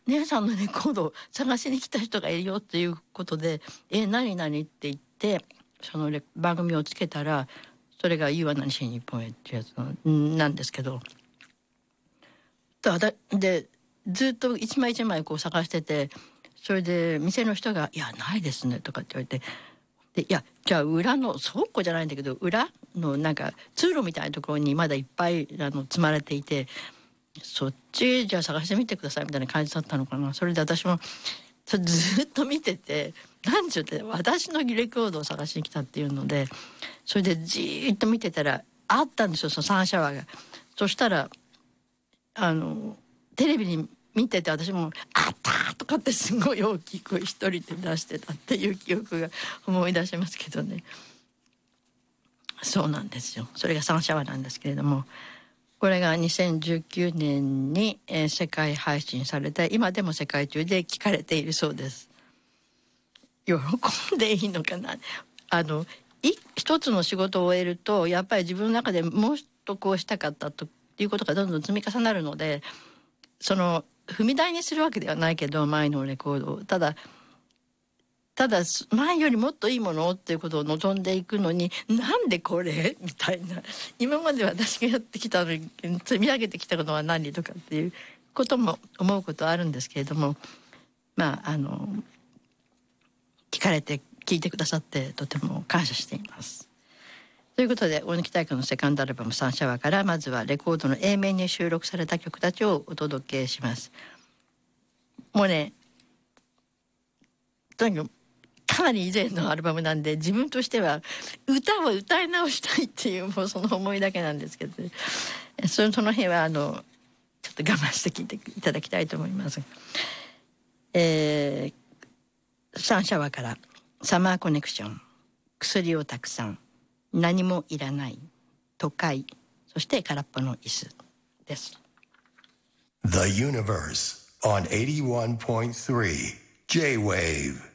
姉さんのレコードを探しに来た人がいるよっていうことで「何々?」って言ってその番組をつけたらそれが「Youは何しに日本へ」っていうやつなんですけど、でずっと一枚一枚こう探してて、それで店の人が「いやないですね」とかって言われて、でいやじゃあ裏の倉庫じゃないんだけど裏のなんか通路みたいなところにまだいっぱい積まれていて、そっちじゃあ探してみてくださいみたいな感じだったのかな。それで私もずっと見てて、何ちゅうって私のレコードを探しに来たっていうので、それでじーっと見てたらあったんですよ、そのサンシャワーが。そしたらテレビに見てて私も「あった!」とかってすごい大きい声一人で出してたっていう記憶が思い出しますけどね。そうなんですよ。それがサンシャワーなんですけれども、これが2019年に、世界配信されて今でも世界中で聴かれているそうです。喜んでいいのかな。一つの仕事を終えるとやっぱり自分の中でもう一度こうしたかったということがどんどん積み重なるので、その踏み台にするわけではないけど前のレコードをただ前よりもっといいものっていうことを望んでいくのに、なんでこれみたいな、今まで私がやってきたのに積み上げてきたことは何とかっていうことも思うことはあるんですけれども、聞いてくださってとても感謝しています。ということで大貫妙子のセカンドアルバムサンシャワーからまずはレコードの A 面に収録された曲たちをお届けします。もうね、とにかくかなり以前のアルバムなんで自分としては歌を歌い直したいっていうもうその思いだけなんですけど、ね、その辺はちょっと我慢して聴いていただきたいと思います。サンシャワーからサマーコネクション、薬をたくさん、何もいらない、都会、そして空っぽの椅子です。 The Universe on 81.3 J-Wave